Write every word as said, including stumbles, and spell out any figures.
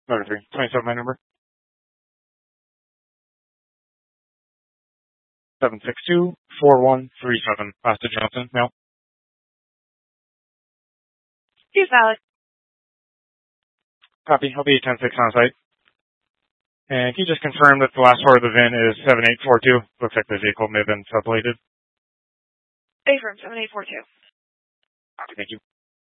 Motor three. twenty-seven, my number. seven six two, four one three seven. Asta Johnson, mail. He's valid. Copy. I'll be ten six on site. And can you just confirm that the last part of the V I N is seven eight four two? Looks like the vehicle may have been sublated. Affirm, seven eight four two. Copy. Thank you.